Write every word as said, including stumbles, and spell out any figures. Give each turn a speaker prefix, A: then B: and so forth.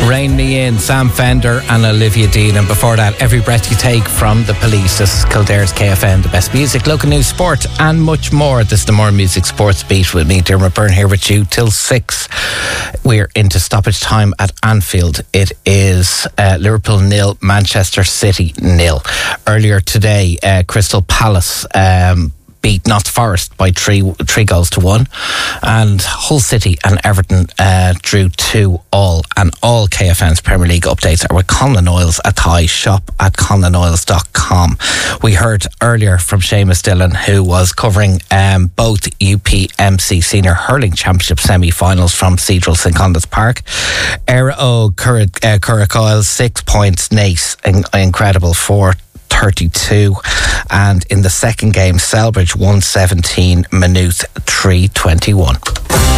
A: Rain Me In, Sam Fender and Olivia Dean. And before that, Every Breath You Take from The Police. This is Kildare's K F M, the best music, local news, sport and much more. This is the More Music Sports Beat with me, Dermot Byrne, here with you till six. We're into stoppage time at Anfield. It is uh, Liverpool nil, Manchester City nil. Earlier today, uh, Crystal Palace um, beat Notts Forest by three three goals to one, and Hull City and Everton uh, drew two all. And all K F M's Premier League updates are with Conlon Oils at Thai, shop at conlon oils dot com. We heard earlier from Seamus Dillon, who was covering um, both U P M C Senior Hurling Championship semi-finals from Cathedral St Conduit's Park. Era O Curracoyle, six points, Nace, in- incredible, four thirty-two, and in the second game Selbridge one seventeen, Maynooth three twenty-one.